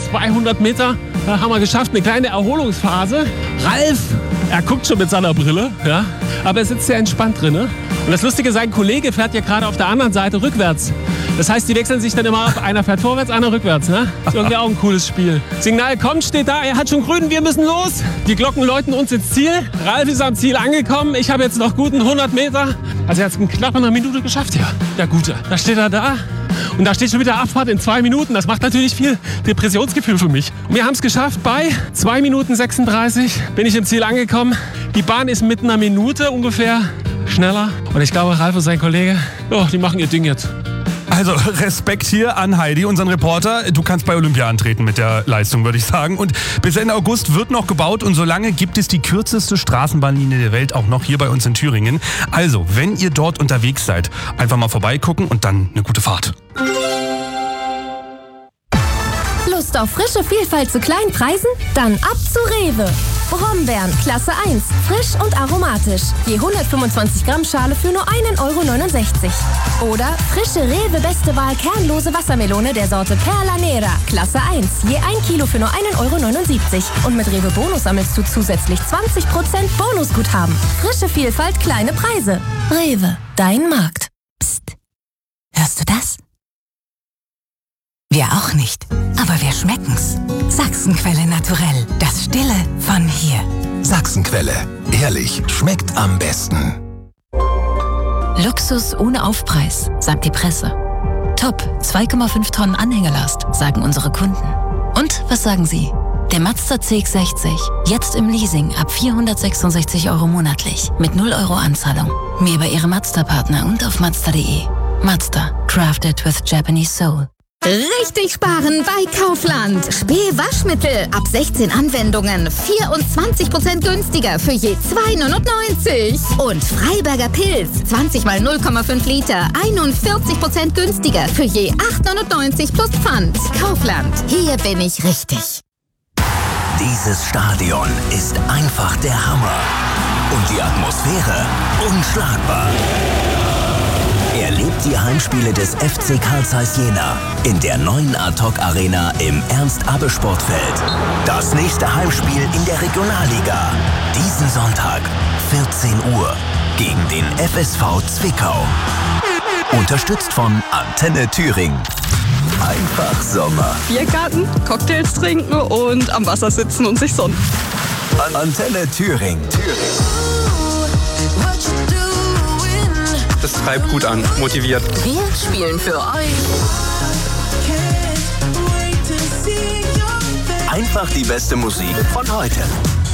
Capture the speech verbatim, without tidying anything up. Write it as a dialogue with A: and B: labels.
A: zweihundert Meter äh, haben wir geschafft, eine kleine Erholungsphase. Ralf, er guckt schon mit seiner Brille, ja, aber er sitzt sehr entspannt drin. Ne? Und das Lustige, sein Kollege fährt ja gerade auf der anderen Seite rückwärts. Das heißt, die wechseln sich dann immer ab. Einer fährt vorwärts, einer rückwärts. Ne? Ist irgendwie auch ein cooles Spiel. Signal kommt, steht da, er hat schon grün, wir müssen los. Die Glocken läuten uns ins Ziel. Ralf ist am Ziel angekommen. Ich habe jetzt noch guten hundert Meter. Also er hat es in knapp einer Minute geschafft hier. Der Gute. Da steht er da. Und da steht schon wieder Abfahrt in zwei Minuten. Das macht natürlich viel Depressionsgefühl für mich. Und wir haben es geschafft. Bei zwei Minuten sechsunddreißig bin ich im Ziel angekommen. Die Bahn ist mit einer Minute ungefähr schneller. Und ich glaube, Ralf und sein Kollege, oh, die machen ihr Ding jetzt.
B: Also Respekt hier an Heidi, unseren Reporter. Du kannst bei Olympia antreten mit der Leistung, würde ich sagen. Und bis Ende August wird noch gebaut und solange gibt es die kürzeste Straßenbahnlinie der Welt auch noch hier bei uns in Thüringen. Also, wenn ihr dort unterwegs seid, einfach mal vorbeigucken und dann eine gute Fahrt.
C: Lust auf frische Vielfalt zu kleinen Preisen? Dann ab zu Rewe. Brombeeren, Klasse eins, frisch und aromatisch. Je hundertfünfundzwanzig Gramm Schale für nur ein Euro neunundsechzig. Oder frische Rewe Beste Wahl kernlose Wassermelone der Sorte Perla Nera, Klasse eins. Je ein Kilo für nur ein Euro neunundsiebzig. Und mit Rewe Bonus sammelst du zusätzlich zwanzig Prozent Bonusguthaben. Frische Vielfalt, kleine Preise. Rewe, dein Markt.
D: Psst. Hörst du das? Wir auch nicht, aber wir schmecken's. Sachsenquelle Naturell, das Stille von hier.
E: Sachsenquelle, ehrlich, schmeckt am besten.
F: Luxus ohne Aufpreis, sagt die Presse. Top, zwei Komma fünf Tonnen Anhängelast, sagen unsere Kunden. Und was sagen Sie? Der Mazda C X sechzig, jetzt im Leasing ab vierhundertsechsundsechzig Euro monatlich, mit null Euro Anzahlung. Mehr bei Ihrem Mazda-Partner und auf Mazda punkt de. Mazda, crafted with Japanese soul.
C: Richtig sparen bei Kaufland. Spee-Waschmittel ab sechzehn Anwendungen. vierundzwanzig Prozent günstiger für je zwei neunundneunzig. Und Freiberger Pilz. zwanzig mal null Komma fünf Liter. einundvierzig Prozent günstiger für je acht neunundneunzig plus Pfand. Kaufland. Hier bin ich richtig.
E: Dieses Stadion ist einfach der Hammer. Und die Atmosphäre unschlagbar. Erlebt die Heimspiele des F C Carl Zeiss Jena in der neuen Ad-Hoc-Arena im Ernst-Abbe-Sportfeld. Das nächste Heimspiel in der Regionalliga. Diesen Sonntag, vierzehn Uhr, gegen den F S V Zwickau. Unterstützt von Antenne Thüringen. Einfach Sommer.
G: Biergarten, Cocktails trinken und am Wasser sitzen und sich sonnen.
E: Antenne Thüringen.
H: Das treibt gut an, motiviert.
C: Wir spielen für euch.
E: Einfach die beste Musik von heute.